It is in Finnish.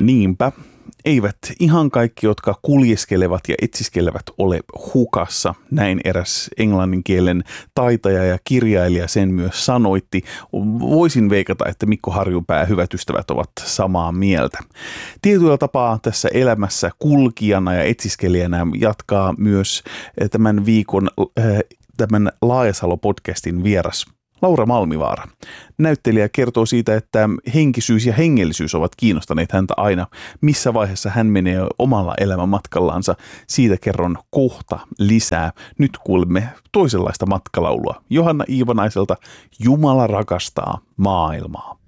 Niinpä, eivät ihan kaikki, jotka kuljeskelevat ja etsiskelevät ole hukassa. Näin eräs englannin kielen taitaja ja kirjailija sen myös sanoitti. Voisin veikata, että Mikko Harjunpää hyvät ystävät ovat samaa mieltä. Tietyllä tapaa tässä elämässä kulkijana ja etsiskelijänä jatkaa myös tämän viikon tämän Laajasalo-podcastin vieras Laura Malmivaara. Näyttelijä kertoo siitä, että henkisyys ja hengellisyys ovat kiinnostaneet häntä aina. Missä vaiheessa hän menee omalla elämänmatkallansa, siitä kerron kohta lisää. Nyt kuulemme toisenlaista matkalaulua Johanna Iivanaiselta Jumala rakastaa maailmaa.